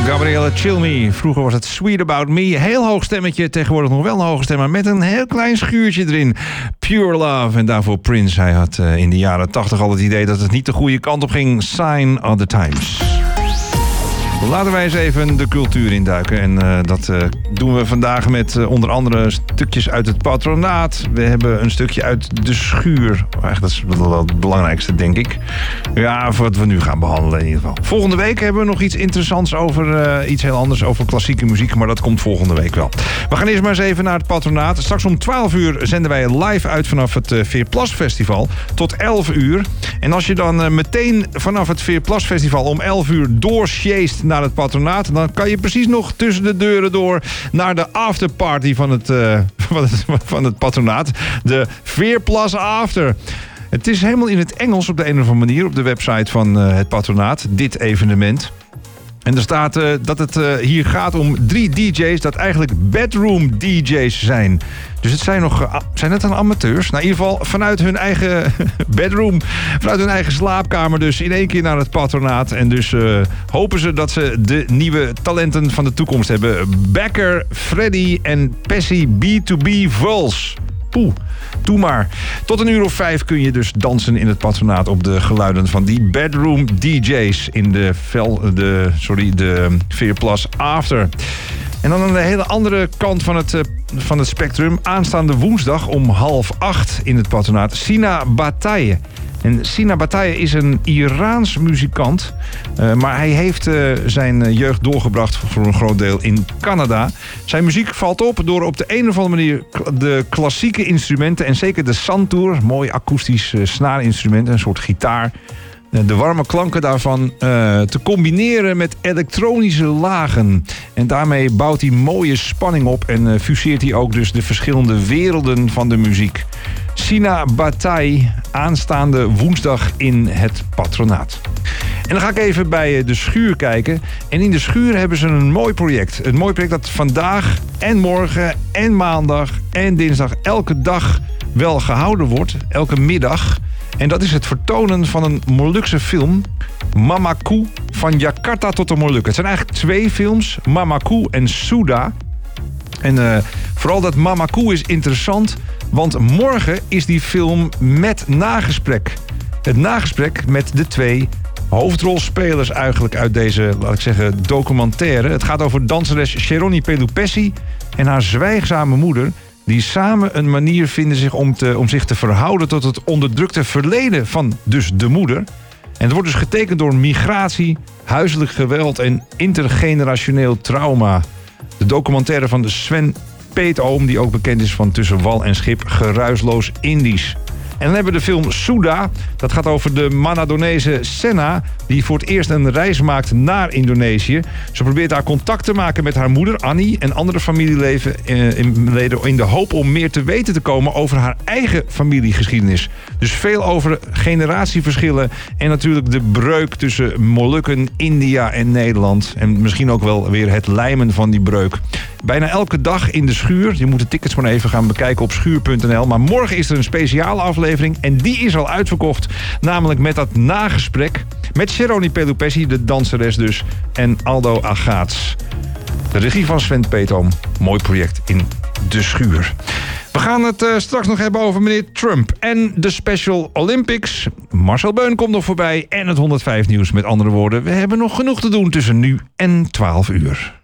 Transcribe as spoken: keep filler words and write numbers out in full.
Gabriella Chill Me. Vroeger was het Sweet About Me. Heel hoog stemmetje, tegenwoordig nog wel een hoge stem, maar met een heel klein schuurtje erin. Pure Love. En daarvoor Prince. Hij had uh, in de jaren tachtig al het idee dat het niet de goede kant op ging. Sign of the Times. Laten wij eens even de cultuur induiken. En uh, dat uh, doen we vandaag met uh, onder andere stukjes uit het patronaat. We hebben een stukje uit de schuur. Eigenlijk dat is wel het belangrijkste, denk ik. Ja, voor wat we nu gaan behandelen in ieder geval. Volgende week hebben we nog iets interessants over uh, iets heel anders. Over klassieke muziek, maar dat komt volgende week wel. We gaan eerst maar eens even naar het patronaat. Straks om twaalf uur zenden wij live uit vanaf het uh, Veerplas Festival. Tot elf uur. En als je dan uh, meteen vanaf het Veerplas Festival om elf uur doorsjeest naar het patronaat, dan kan je precies nog tussen de deuren door naar de afterparty van het, uh, van het, van het patronaat. De Veerplas After. Het is helemaal in het Engels op de een of andere manier op de website van uh, het patronaat, dit evenement. En er staat uh, dat het uh, hier gaat om drie D J's dat eigenlijk bedroom D J's zijn. Dus het zijn nog, uh, zijn het dan amateurs? Nou, in ieder geval vanuit hun eigen bedroom, vanuit hun eigen slaapkamer dus in één keer naar het patronaat. En dus uh, hopen ze dat ze de nieuwe talenten van de toekomst hebben. Becker, Freddy en Pessy B to B Vuls. Poeh, doe maar. Tot een uur of vijf kun je dus dansen in het patronaat op de geluiden van die bedroom D J's in de, vel, de, sorry, de Veerplas After. En dan aan de hele andere kant van het, van het spectrum. Aanstaande woensdag om half acht in het patronaat Sina Bataille. En Sina Bataille is een Iraans muzikant. Uh, maar hij heeft uh, zijn jeugd doorgebracht voor een groot deel in Canada. Zijn muziek valt op door op de een of andere manier de klassieke instrumenten en zeker de santoor, mooi akoestisch uh, snaarinstrument, een soort gitaar, de warme klanken daarvan uh, te combineren met elektronische lagen. En daarmee bouwt hij mooie spanning op en uh, fuseert hij ook dus de verschillende werelden van de muziek. Sina Bataille, aanstaande woensdag in het patronaat. En dan ga ik even bij de schuur kijken. En in de schuur hebben ze een mooi project. Een mooi project dat vandaag en morgen en maandag en dinsdag elke dag wel gehouden wordt. Elke middag. En dat is het vertonen van een Molukse film, Mamaku, van Jakarta tot de Molukken. Het zijn eigenlijk twee films, Mamaku en Suda. En uh, vooral dat Mamaku is interessant, want morgen is die film met nagesprek. Het nagesprek met de twee hoofdrolspelers eigenlijk uit deze, laat ik zeggen, documentaire. Het gaat over danseres Sheroni Pelupessi en haar zwijgzame moeder, die samen een manier vinden zich om, te, om zich te verhouden tot het onderdrukte verleden van dus de moeder. En het wordt dus getekend door migratie, huiselijk geweld en intergenerationeel trauma. De documentaire van Sven Peetoom, die ook bekend is van Tussen Wal en Schip, Geruisloos Indisch. En dan hebben we de film Suda. Dat gaat over de Manadonese Senna, die voor het eerst een reis maakt naar Indonesië. Ze probeert daar contact te maken met haar moeder Annie en andere familieleden in de hoop om meer te weten te komen over haar eigen familiegeschiedenis. Dus veel over generatieverschillen en natuurlijk de breuk tussen Molukken, India en Nederland. En misschien ook wel weer het lijmen van die breuk. Bijna elke dag in de schuur. Je moet de tickets maar even gaan bekijken op schuur punt n l. Maar morgen is er een speciale aflevering en die is al uitverkocht. Namelijk met dat nagesprek met Sheroni Pelupessi, de danseres dus, en Aldo Agaats. De regie van Sven Peetoom. Mooi project in de schuur. We gaan het uh, straks nog hebben over meneer Trump en de Special Olympics. Marcel Beun komt nog voorbij en het honderdvijf nieuws. Met andere woorden, we hebben nog genoeg te doen tussen nu en twaalf uur.